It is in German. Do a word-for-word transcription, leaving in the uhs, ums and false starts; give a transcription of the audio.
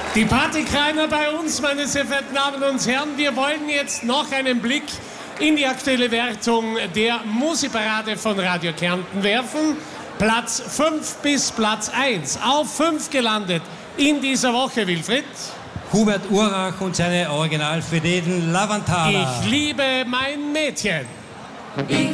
Die Partykreiner bei uns, meine sehr verehrten Damen und Herren. Wir wollen jetzt noch einen Blick in die aktuelle Wertung der Musikparade von Radio Kärnten werfen. Platz fünf bis Platz eins. Auf fünf gelandet in dieser Woche, Wilfried. Hubert Urach und seine Originalfidelen Lavantala. Ich liebe mein Mädchen.